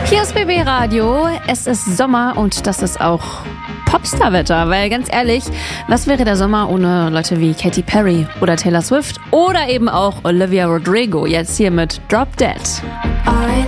Hier ist BB Radio, es ist Sommer und das ist auch Popstar-Wetter, weil ganz ehrlich, was wäre der Sommer ohne Leute wie Katy Perry oder Taylor Swift oder eben auch Olivia Rodrigo, jetzt hier mit Drop Dead. I